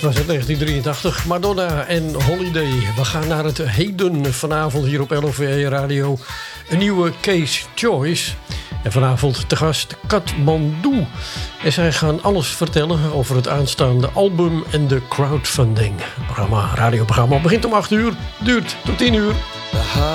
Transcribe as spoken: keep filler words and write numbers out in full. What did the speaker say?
was het negentien drieëntachtig. Madonna en Holiday. We gaan naar het heden vanavond hier op L O V E Radio. Een nieuwe Case Choice. En vanavond te gast Kathmandu. En zij gaan alles vertellen over het aanstaande album en de crowdfunding. Het programma, radioprogramma begint om acht uur, duurt tot tien uur.